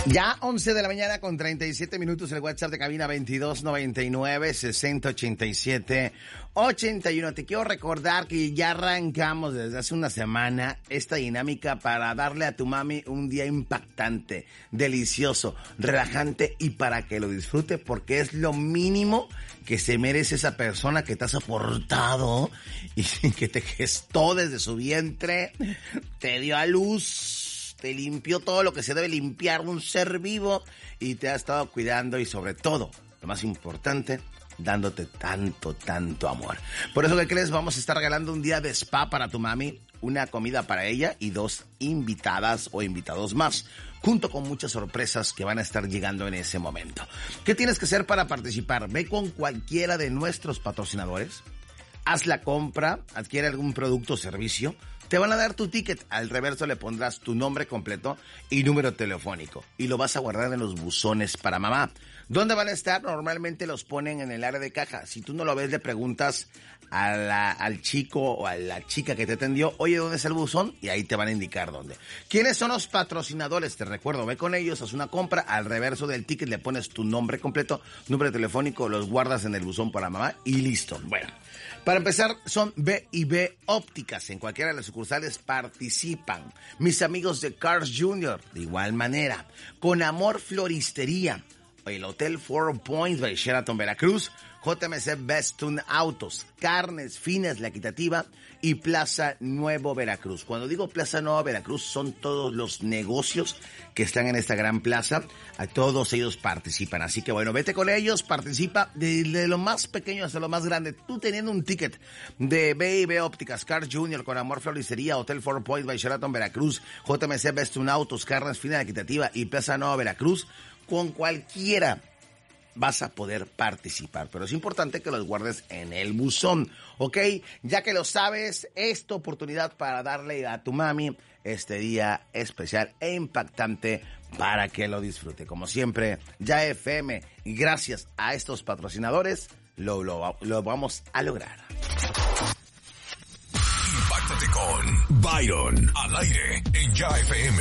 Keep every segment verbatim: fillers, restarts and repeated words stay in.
Ya once de la mañana con treinta y siete minutos, el WhatsApp de cabina veintidós noventa y nueve sesenta ochenta y siete ochenta y uno. Te quiero recordar que ya arrancamos desde hace una semana esta dinámica para darle a tu mami un día impactante, delicioso, relajante y para que lo disfrute, porque es lo mínimo que se merece esa persona que te ha soportado y que te gestó desde su vientre, te dio a luz, te limpió todo lo que se debe limpiar un ser vivo y te ha estado cuidando y sobre todo, lo más importante, dándote tanto, tanto amor. Por eso, ¿qué crees? Vamos a estar regalando un día de spa para tu mami, una comida para ella y dos invitadas o invitados más, junto con muchas sorpresas que van a estar llegando en ese momento. ¿Qué tienes que hacer para participar? Ve con cualquiera de nuestros patrocinadores, haz la compra, adquiere algún producto o servicio, te van a dar tu ticket, al reverso le pondrás tu nombre completo y número telefónico y lo vas a guardar en los buzones para mamá. ¿Dónde van a estar? Normalmente los ponen en el área de caja. Si tú no lo ves, le preguntas a la, al chico o a la chica que te atendió, oye, ¿dónde es el buzón? Y ahí te van a indicar dónde. ¿Quiénes son los patrocinadores? Te recuerdo, ve con ellos, haz una compra, al reverso del ticket le pones tu nombre completo, número telefónico, los guardas en el buzón para mamá y listo. Bueno, para empezar, son B y B Ópticas. En cualquiera de las sucursales participan. Mis amigos de Cars Junior, de igual manera. Con Amor Floristería, el Hotel Four Points by Sheraton Veracruz, J M C Best Tune Autos, Carnes Finas La Equitativa y Plaza Nuevo Veracruz. Cuando digo Plaza Nuevo Veracruz, son todos los negocios que están en esta gran plaza. A todos ellos participan. Así que bueno, vete con ellos, participa desde lo más pequeño hasta lo más grande. Tú teniendo un ticket de B y B Ópticas, Cars Junior, con Amor Floristería, Hotel Four Points by Sheraton Veracruz, J M C Best Tune Autos, Carnes Finas La Equitativa y Plaza Nueva Veracruz, con cualquiera vas a poder participar, pero es importante que los guardes en el buzón, ¿ok? Ya que lo sabes, esta oportunidad para darle a tu mami este día especial e impactante para que lo disfrute. Como siempre, Ya F M, gracias a estos patrocinadores, lo, lo, lo vamos a lograr. Impáctate con Byron al aire en Ya F M.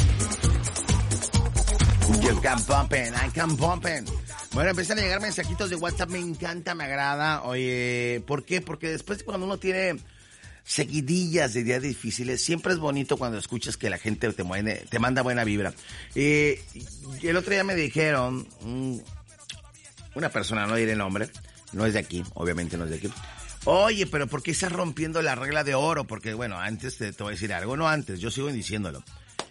You can bumpin', I can bumpin'. Bueno, empiezan a llegar mensajitos de WhatsApp, me encanta, me agrada. Oye, ¿por qué? Porque después cuando uno tiene seguidillas de días difíciles, siempre es bonito cuando escuchas que la gente te, mueve, te manda buena vibra. Eh, el otro día me dijeron, una persona, no diré el nombre, no es de aquí, obviamente no es de aquí. Oye, pero ¿por qué estás rompiendo la regla de oro? Porque, bueno, antes te, te voy a decir algo, no antes, yo sigo diciéndolo.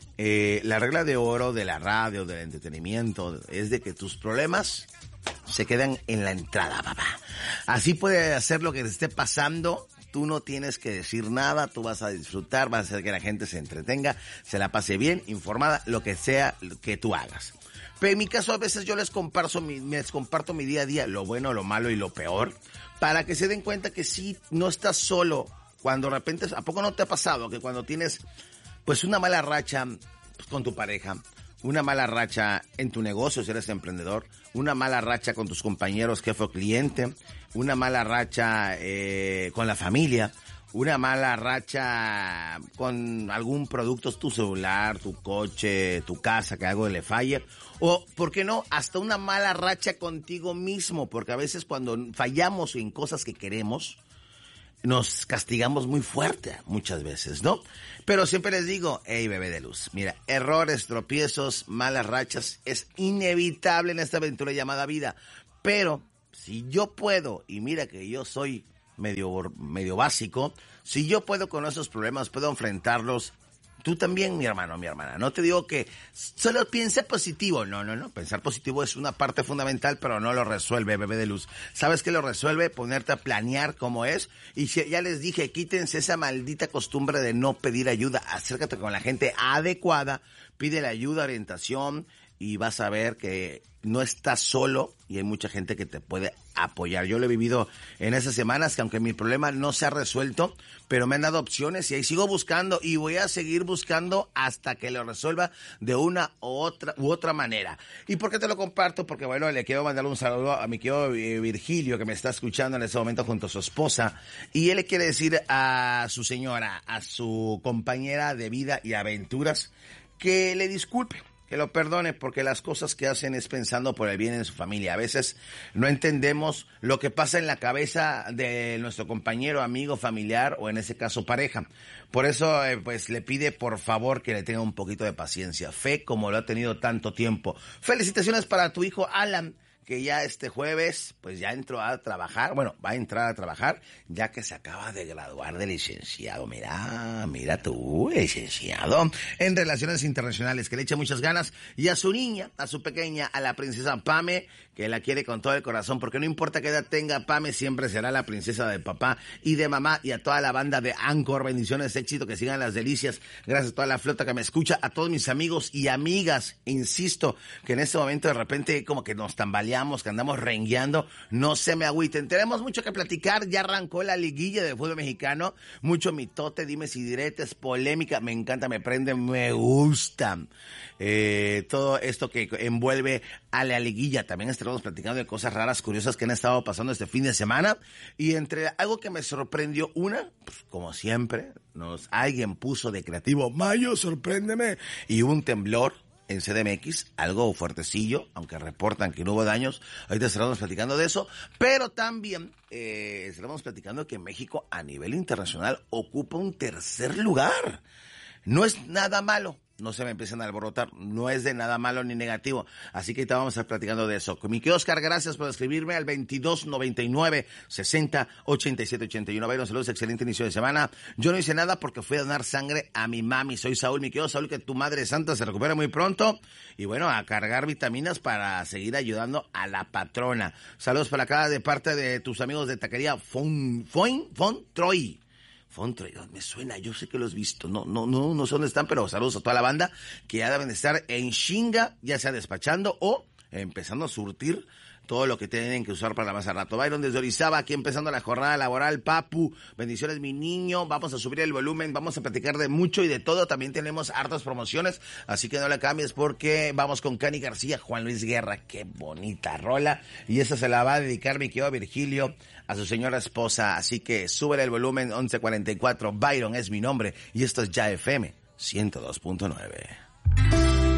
Eh, la regla de oro de la radio, del entretenimiento, es de que tus problemas se quedan en la entrada, papá. Así puede hacer lo que te esté pasando, tú no tienes que decir nada, tú vas a disfrutar, vas a hacer que la gente se entretenga, se la pase bien, informada, lo que sea que tú hagas. Pero en mi caso a veces yo les comparto mi, les comparto mi día a día, lo bueno, lo malo y lo peor, para que se den cuenta que sí, no estás solo. Cuando de repente, ¿a poco no te ha pasado que cuando tienes pues una mala racha pues, con tu pareja, una mala racha en tu negocio si eres emprendedor, una mala racha con tus compañeros, jefe o cliente, una mala racha eh, con la familia, una mala racha con algún producto, tu celular, tu coche, tu casa, que algo le falle, o, ¿por qué no?, hasta una mala racha contigo mismo, porque a veces cuando fallamos en cosas que queremos, nos castigamos muy fuerte muchas veces, ¿no? Pero siempre les digo, hey, bebé de luz, mira, errores, tropiezos, malas rachas, es inevitable en esta aventura llamada vida. Pero si yo puedo, y mira que yo soy medio, medio básico, si yo puedo con esos problemas, puedo enfrentarlos, tú también, mi hermano, mi hermana. No te digo que solo piense positivo. No, no, no. Pensar positivo es una parte fundamental, pero no lo resuelve, bebé de luz. ¿Sabes qué lo resuelve? Ponerte a planear cómo es. Y si, ya les dije, quítense esa maldita costumbre de no pedir ayuda. Acércate con la gente adecuada. Pide la ayuda, orientación. Y vas a ver que no estás solo y hay mucha gente que te puede apoyar. Yo lo he vivido en esas semanas que aunque mi problema no se ha resuelto, pero me han dado opciones y ahí sigo buscando y voy a seguir buscando hasta que lo resuelva de una u otra u otra manera. ¿Y por qué te lo comparto? Porque bueno, le quiero mandar un saludo a mi querido Virgilio que me está escuchando en este momento junto a su esposa y él le quiere decir a su señora, a su compañera de vida y aventuras que le disculpe. que lo perdone, porque las cosas que hacen es pensando por el bien en su familia. A veces no entendemos lo que pasa en la cabeza de nuestro compañero, amigo, familiar o en ese caso pareja. Por eso eh, pues le pide por favor que le tenga un poquito de paciencia, fe como lo ha tenido tanto tiempo. Felicitaciones para tu hijo Alan, que ya este jueves, pues ya entró a trabajar, bueno, va a entrar a trabajar, ya que se acaba de graduar de licenciado. Mira, mira tú, licenciado en Relaciones Internacionales, que le echa muchas ganas, y a su niña, a su pequeña, a la princesa Pame, que la quiere con todo el corazón, porque no importa qué edad tenga, Pame siempre será la princesa de papá y de mamá, y a toda la banda de Anchor, bendiciones, éxito, que sigan las delicias, gracias a toda la flota que me escucha, a todos mis amigos y amigas, insisto, que en este momento de repente como que nos tambaleamos, que andamos rengueando, no se me agüiten. Tenemos mucho que platicar, ya arrancó la liguilla de fútbol mexicano, mucho mitote, dimes y diretes, polémica, me encanta, me prende, me gusta eh, todo esto que envuelve a la liguilla. También estaremos platicando de cosas raras, curiosas que han estado pasando este fin de semana, y entre algo que me sorprendió, una, pues como siempre, nos alguien puso de creativo, Mayo, sorpréndeme, y un temblor en C D M X, algo fuertecillo, aunque reportan que no hubo daños. Ahorita estaremos platicando de eso, pero también eh, estaremos platicando que México a nivel internacional ocupa un tercer lugar. No es nada malo, no se me empiezan a alborotar, no es de nada malo ni negativo, así que ahorita vamos a estar platicando de eso. Con mi querido Oscar, gracias por escribirme al veintidós noventa y nueve sesenta ochenta y siete ochenta y uno. Byron, saludos, excelente inicio de semana. Yo no hice nada porque fui a donar sangre a mi mami. Soy Saúl, mi querido Saúl, que tu madre santa se recupere muy pronto, y bueno, a cargar vitaminas para seguir ayudando a la patrona. Saludos para acá de parte de tus amigos de taquería Fon, Fon, Fon Troy. Fontre, me suena, yo sé que lo has visto, no, no, no, no sé dónde están, pero saludos a toda la banda que ya deben de estar en chinga, ya sea despachando o empezando a surtir todo lo que tienen que usar para más al rato. Byron desde Orizaba, aquí empezando la jornada laboral. Papu, bendiciones mi niño, vamos a subir el volumen, vamos a platicar de mucho y de todo, también tenemos hartas promociones, así que no le cambies porque vamos con Cani García, Juan Luis Guerra, qué bonita rola, y esa se la va a dedicar mi querido Virgilio a su señora esposa, así que súbele el volumen. Once cuarenta y cuatro, Byron es mi nombre, y esto es Ya F M ciento dos punto nueve.